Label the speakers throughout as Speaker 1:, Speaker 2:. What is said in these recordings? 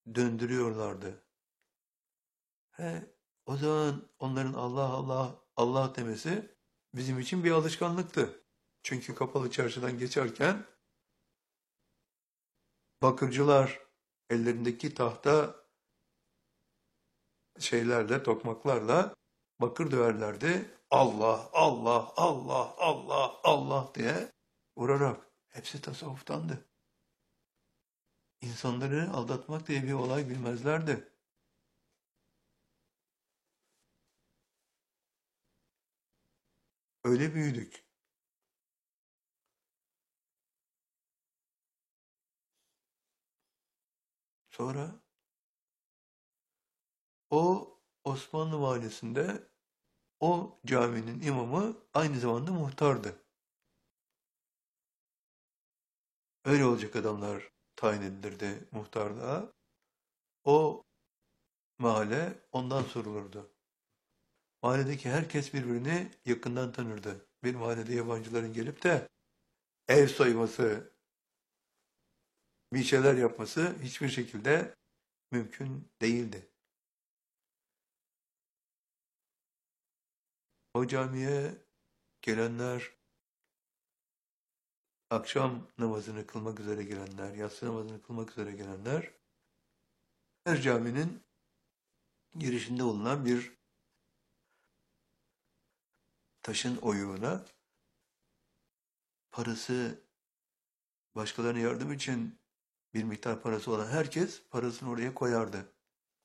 Speaker 1: döndürüyorlardı. O zaman onların Allah Allah Allah demesi bizim için bir alışkanlıktı. Çünkü kapalı çarşıdan geçerken bakırcılar ellerindeki tahta şeylerle, tokmaklarla bakır döverlerdi. Allah, Allah, Allah, Allah, Allah diye vurarak. Hepsi tasavvuftandı. İnsanları aldatmak diye bir olay bilmezlerdi. Öyle büyüdük. Sonra o Osmanlı Valisi'nde o caminin imamı aynı zamanda muhtardı. Öyle olacak adamlar tayin edilirdi muhtarlığa. O mahalle ondan sorulurdu. Mahalledeki herkes birbirini yakından tanırdı. Bir mahallede yabancıların gelip de ev soyması, bir şeyler yapması hiçbir şekilde mümkün değildi. O camiye gelenler, akşam namazını kılmak üzere gelenler, yatsı namazını kılmak üzere gelenler, her caminin girişinde bulunan bir taşın oyuğuna parası, başkalarına yardım için bir miktar parası olan herkes parasını oraya koyardı.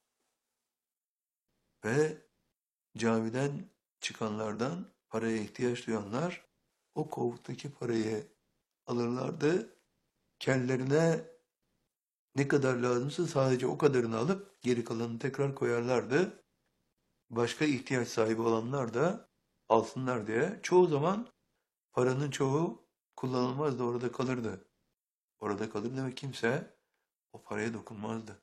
Speaker 1: Ve camiden çıkanlardan paraya ihtiyaç duyanlar o kovuktaki parayı alırlardı. Kendilerine ne kadar lazımsa sadece o kadarını alıp geri kalanını tekrar koyarlardı. Başka ihtiyaç sahibi olanlar da alsınlar diye. Çoğu zaman paranın çoğu kullanılmazdı, orada kalırdı. Orada kalır demek kimse o paraya dokunmazdı.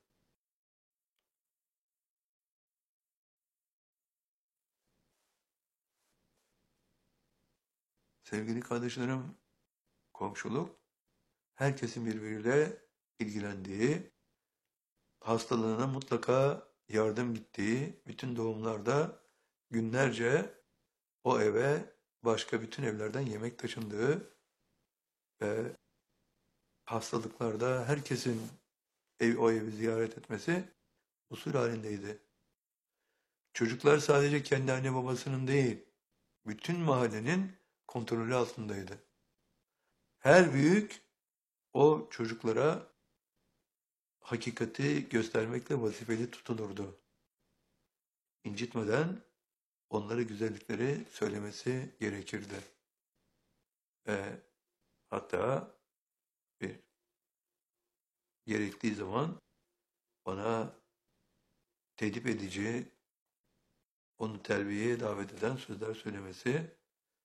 Speaker 1: Sevgili kardeşlerim, komşuluk herkesin birbiriyle ilgilendiği, hastalığına mutlaka yardım gittiği, bütün doğumlarda günlerce o eve başka bütün evlerden yemek taşındığı ve hastalıklarda herkesin o evi ziyaret etmesi usul halindeydi. Çocuklar sadece kendi anne babasının değil, bütün mahallenin kontrolü altındaydı. Her büyük o çocuklara hakikati göstermekle vazifeli tutulurdu. İncitmeden onlara güzellikleri söylemesi gerekirdi. Ve hatta bir gerektiği zaman ona tedip edici, onu terbiyeye davet eden sözler söylemesi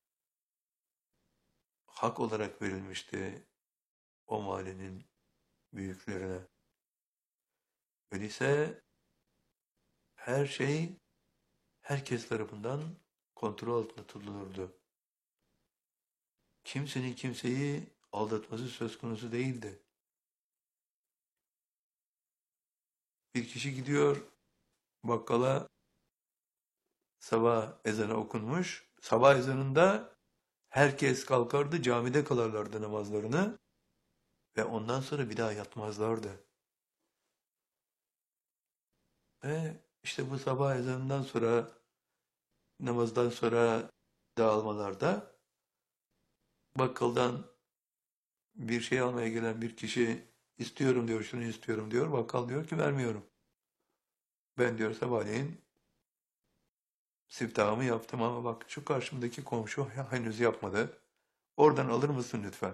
Speaker 1: hak olarak verilmişti o mahallenin büyüklerine. Öyleyse her şey herkes tarafından kontrol altında tutulurdu. Kimsenin kimseyi aldatması söz konusu değildi. Bir kişi gidiyor bakkala, sabah ezanı okunmuş. Sabah ezanında herkes kalkardı, camide kılarlardı namazlarını ve ondan sonra bir daha yatmazlardı. Ve işte bu sabah ezanından sonra, namazdan sonra dağılmalarda bakkaldan bir şey almaya gelen bir kişi istiyorum diyor, şunu istiyorum diyor. Bakkal diyor ki vermiyorum. Ben diyor sabahleyin siftahımı yaptım ama bak şu karşımdaki komşu henüz yapmadı. Oradan alır mısın lütfen?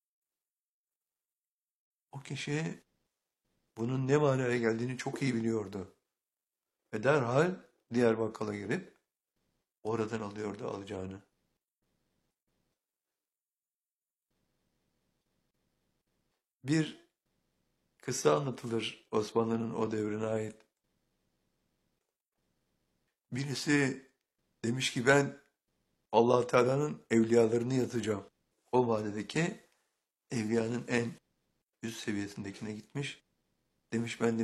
Speaker 1: O kişi bunun ne manaya geldiğini çok iyi biliyordu. Ve derhal diğer bakkala girip oradan alıyordu alacağını. Bir kıssa anlatılır Osmanlı'nın o devrine ait. Birisi demiş ki ben Allah Teala'nın evliyalarını yazacağım. O vadedeki evliyanın en üst seviyesindekine gitmiş. Demiş ben